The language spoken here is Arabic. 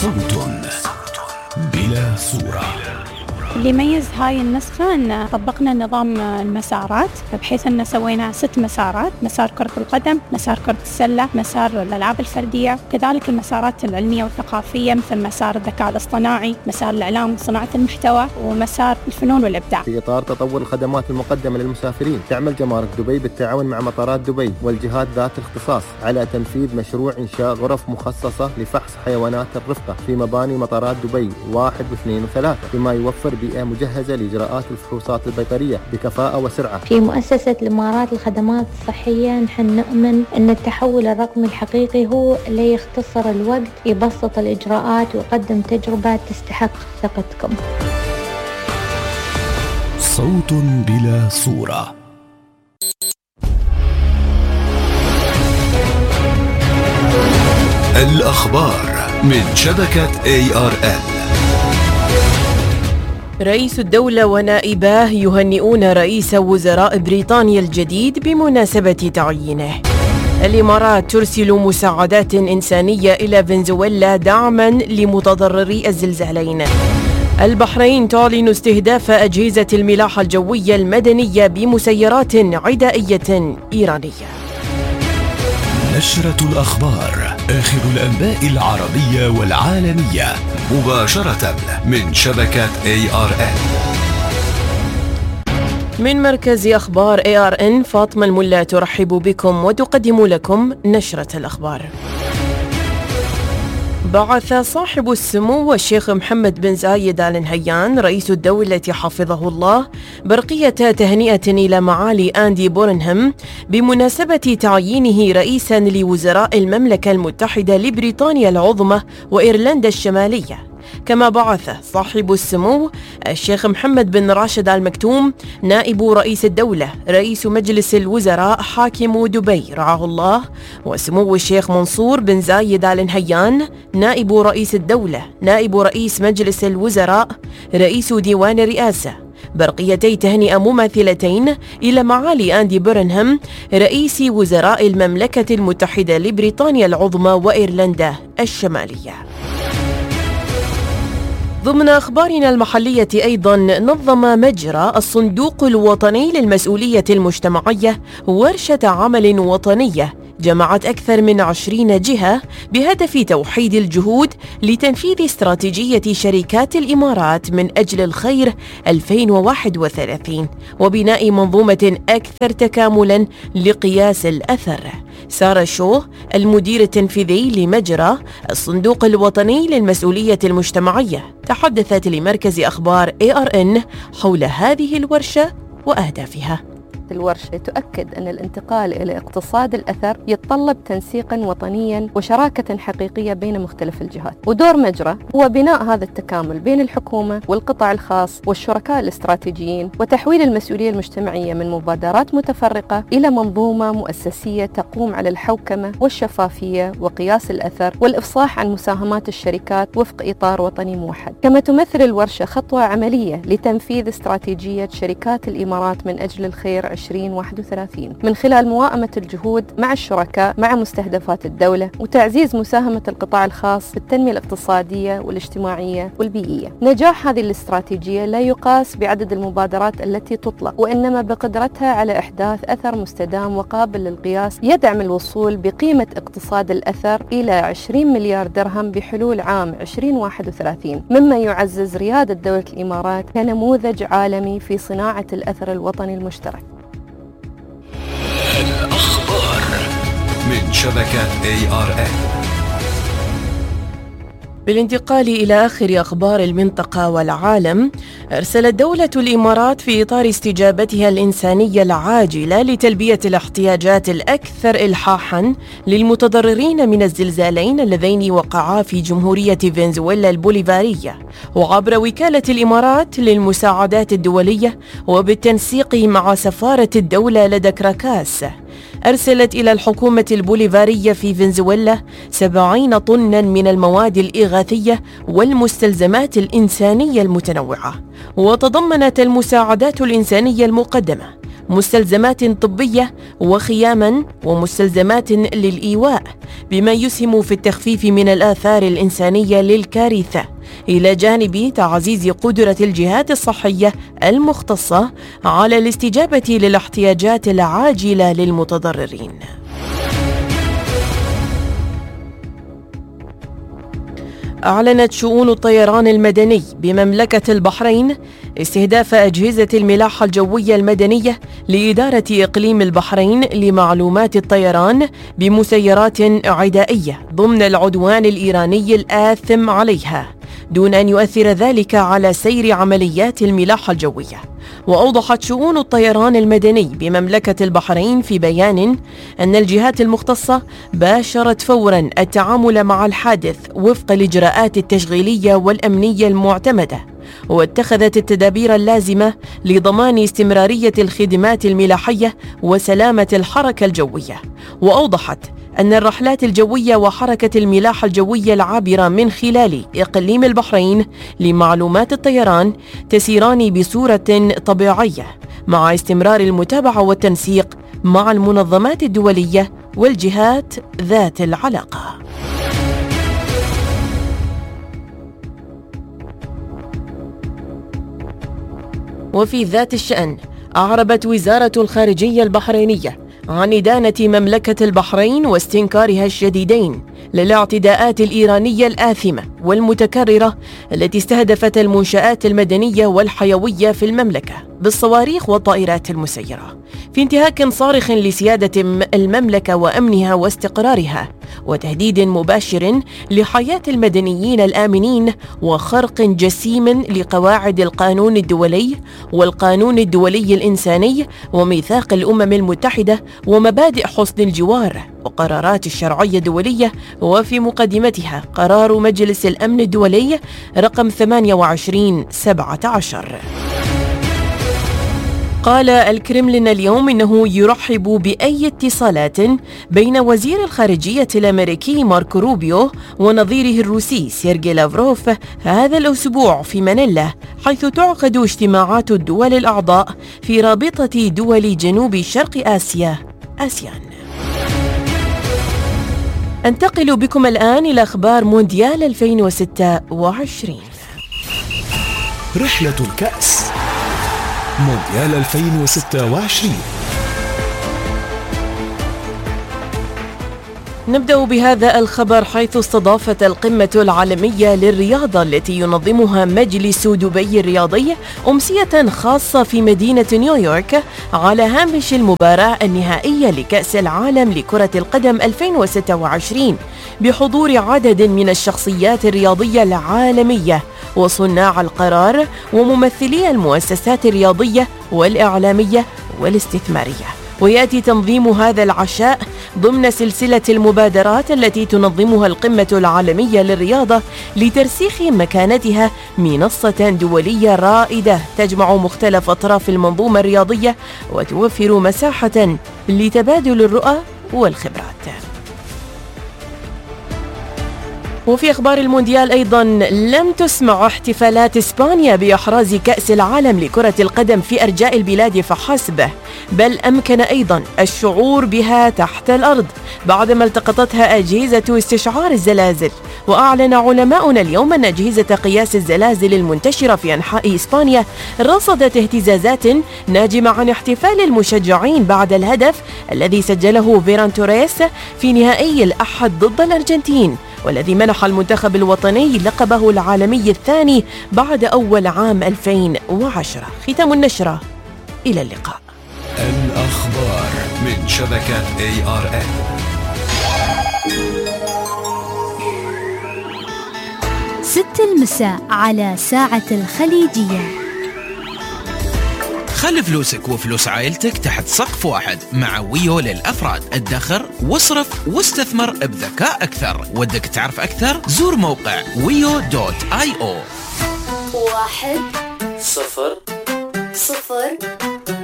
صوت بلا صورة. اللي يميز هاي النسخة أن طبقنا نظام المسارات، بحيث أن سوينا 6 مسارات: مسار كرة القدم، مسار كرة السلة، مسار الألعاب الفردية، كذلك المسارات العلمية والثقافية مثل مسار الذكاء الاصطناعي، مسار الإعلام وصناعة المحتوى، ومسار الفنون والإبداع. في إطار تطور الخدمات المقدمة للمسافرين، تعمل جمارك دبي بالتعاون مع مطارات دبي والجهات ذات الاختصاص على تنفيذ مشروع إنشاء غرف مخصصة لفحص حيوانات الرفقة في مباني مطارات دبي 1 و2 و3، بما يوفر بيئة مجهزة لإجراءات الفحوصات البيطرية بكفاءة وسرعة. في مؤسسة الإمارات للخدمات الصحية نحن نؤمن أن التحول الرقمي الحقيقي هو اللي يختصر الوقت، يبسط الإجراءات ويقدم تجربة تستحق ثقتكم. صوت بلا صورة. الأخبار من شبكة ARN. رئيس الدولة ونائباه يهنئون رئيس وزراء بريطانيا الجديد بمناسبة تعيينه. الإمارات ترسل مساعدات إنسانية إلى فنزويلا دعما لمتضرري الزلزالين. البحرين تعلن استهداف أجهزة الملاحة الجوية المدنية بمسيرات عدائية إيرانية. نشرة الأخبار، آخر الأنباء العربية والعالمية، مباشرة من شبكة ARN. من مركز أخبار ARN، فاطمة الملا ترحب بكم وتقدم لكم نشرة الأخبار. بعث صاحب السمو الشيخ محمد بن زايد آل نهيان رئيس الدولة حفظه الله برقية تهنئة إلى معالي أندي بورنهام بمناسبة تعيينه رئيسا لوزراء المملكة المتحدة لبريطانيا العظمى وإيرلندا الشمالية. كما بعث صاحب السمو الشيخ محمد بن راشد آل مكتوم نائب رئيس الدولة رئيس مجلس الوزراء حاكم دبي رعاه الله، وسمو الشيخ منصور بن زايد آل نهيان نائب رئيس الدولة نائب رئيس مجلس الوزراء رئيس ديوان الرئاسة، برقيتي تهنئة مماثلتين إلى معالي أندي بورنهام رئيس وزراء المملكة المتحدة لبريطانيا العظمى وإيرلندا الشمالية. ضمن أخبارنا المحلية أيضا، نظم مجرى الصندوق الوطني للمسؤولية المجتمعية ورشة عمل وطنية جمعت أكثر من 20 جهة بهدف توحيد الجهود لتنفيذ استراتيجية شركات الإمارات من أجل الخير 2031 وبناء منظومة أكثر تكاملاً لقياس الأثر. سارة شو المدير التنفيذي لمجرى الصندوق الوطني للمسؤولية المجتمعية تحدثت لمركز أخبار ARN حول هذه الورشة وأهدافها. الورشة تؤكد أن الانتقال إلى اقتصاد الأثر يتطلب تنسيقاً وطنياً وشراكة حقيقية بين مختلف الجهات، ودور مجرى هو بناء هذا التكامل بين الحكومة والقطاع الخاص والشركاء الاستراتيجيين، وتحويل المسؤولية المجتمعية من مبادرات متفرقة إلى منظومة مؤسسية تقوم على الحوكمة والشفافية وقياس الأثر والإفصاح عن مساهمات الشركات وفق إطار وطني موحد. كما تمثل الورشة خطوة عملية لتنفيذ استراتيجية شركات الإمارات من أجل الخير 2031 من خلال موائمة الجهود مع الشركاء مع مستهدفات الدولة وتعزيز مساهمة القطاع الخاص في التنمية الاقتصادية والاجتماعية والبيئية. نجاح هذه الاستراتيجية لا يقاس بعدد المبادرات التي تطلق، وإنما بقدرتها على إحداث أثر مستدام وقابل للقياس يدعم الوصول بقيمة اقتصاد الأثر إلى 20 مليار درهم بحلول عام 2031، مما يعزز ريادة دولة الإمارات كنموذج عالمي في صناعة الأثر الوطني المشترك. الأخبار من شبكة ARN. بالانتقال إلى آخر أخبار المنطقة والعالم، أرسلت دولة الإمارات في إطار استجابتها الإنسانية العاجلة لتلبية الاحتياجات الأكثر إلحاحاً للمتضررين من الزلزالين اللذين وقعا في جمهورية فنزويلا البوليفارية، وعبر وكالة الإمارات للمساعدات الدولية وبالتنسيق مع سفارة الدولة لدى كراكاس، أرسلت إلى الحكومة البوليفارية في فنزويلا 70 طناً من المواد الإغاثية والمستلزمات الإنسانية المتنوعة. وتضمنت المساعدات الإنسانية المقدمة مستلزمات طبية وخياما ومستلزمات للإيواء، بما يسهم في التخفيف من الآثار الإنسانية للكارثة، إلى جانب تعزيز قدرة الجهات الصحية المختصة على الاستجابة للاحتياجات العاجلة للمتضررين. أعلنت شؤون الطيران المدني بمملكة البحرين استهداف أجهزة الملاحة الجوية المدنية لإدارة إقليم البحرين لمعلومات الطيران بمسيرات عدائية ضمن العدوان الإيراني الآثم عليها، دون أن يؤثر ذلك على سير عمليات الملاحة الجوية. وأوضحت شؤون الطيران المدني بمملكة البحرين في بيان أن الجهات المختصة باشرت فوراً التعامل مع الحادث وفق الإجراءات التشغيلية والأمنية المعتمدة، واتخذت التدابير اللازمة لضمان استمرارية الخدمات الملاحية وسلامة الحركة الجوية. وأوضحت أن الرحلات الجوية وحركة الملاحة الجوية العابرة من خلال إقليم البحرين لمعلومات الطيران تسيران بصورة طبيعية، مع استمرار المتابعة والتنسيق مع المنظمات الدولية والجهات ذات العلاقة. وفي ذات الشأن، أعربت وزارة الخارجية البحرينية عن إدانة مملكة البحرين واستنكارها الشديدين للاعتداءات الإيرانية الآثمة والمتكررة التي استهدفت المنشآت المدنية والحيوية في المملكة بالصواريخ والطائرات المسيرة، في انتهاك صارخ لسيادة المملكة وأمنها واستقرارها، وتهديد مباشر لحياة المدنيين الآمنين، وخرق جسيم لقواعد القانون الدولي والقانون الدولي الإنساني وميثاق الأمم المتحدة ومبادئ حسن الجوار وقرارات الشرعية الدولية، وفي مقدمتها قرار مجلس الأمن الدولي رقم 28/17. قال الكرملين اليوم إنه يرحب بأي اتصالات بين وزير الخارجية الأمريكي ماركو روبيو ونظيره الروسي سيرجي لافروف هذا الأسبوع في مانيلا، حيث تعقد اجتماعات الدول الأعضاء في رابطة دول جنوب شرق آسيا آسيان. أنتقل بكم الآن إلى أخبار مونديال 2026. رحلة الكأس مونديال 2026. نبدأ بهذا الخبر، حيث استضافت القمة العالمية للرياضة التي ينظمها مجلس دبي الرياضي أمسية خاصة في مدينة نيويورك على هامش المباراة النهائية لكأس العالم لكرة القدم 2026 بحضور عدد من الشخصيات الرياضية العالمية وصناع القرار وممثلي المؤسسات الرياضية والإعلامية والاستثمارية. ويأتي تنظيم هذا العشاء ضمن سلسلة المبادرات التي تنظمها القمة العالمية للرياضة لترسيخ مكانتها منصة دولية رائدة تجمع مختلف أطراف المنظومة الرياضية وتوفر مساحة لتبادل الرؤى والخبرات. وفي أخبار المونديال أيضا، لم تسمع احتفالات إسبانيا بإحراز كأس العالم لكرة القدم في أرجاء البلاد فحسب، بل أمكن أيضا الشعور بها تحت الأرض بعدما التقطتها أجهزة استشعار الزلازل. وأعلن علماؤنا اليوم أن أجهزة قياس الزلازل المنتشرة في أنحاء إسبانيا رصدت اهتزازات ناجمة عن احتفال المشجعين بعد الهدف الذي سجله فيران توريس في نهائي الأحد ضد الأرجنتين، والذي منح المنتخب الوطني لقبه العالمي الثاني بعد أول عام 2010. ختام النشرة، إلى اللقاء. الأخبار من شبكة ARN. 6 المساء على ساعة الخليجية. خلي فلوسك وفلوس عائلتك تحت سقف واحد مع ويو للأفراد. ادخر واصرف واستثمر بذكاء أكثر. ودك تعرف أكثر؟ زور موقع wio.io. 1 0 0